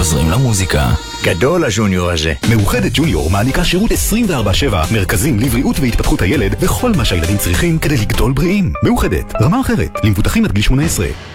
חוזרים למוזיקה. גדול הג'וניור הזה. מאוחדת ג'וניור מעניקה שירות 24/7, מרכזים לבריאות והתפתחות הילד וכל מה שהילדים צריכים כדי לגדול בריאים. מאוחדת, רמה אחרת, למבוטחים עד גיל 18.